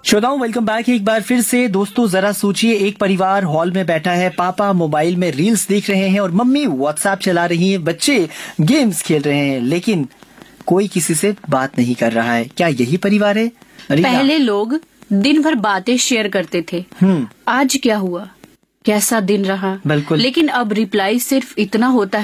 श्रोताओं welcome back एक बार फिर से। दोस्तों जरा सोचिए, एक परिवार हॉल में बैठा है, पापा मोबाइल में रील्स देख रहे हैं और मम्मी व्हाट्सएप चला रही हैं, बच्चे गेम्स खेल रहे हैं, लेकिन कोई किसी से बात नहीं कर रहा है। क्या यही परिवार है? पहले लोग दिन भर बातें शेयर करते थे। आज क्या हुआ, कैसा दिन रहा, बिल्कुल। लेकिन अब रिप्लाई सिर्फ इतना होता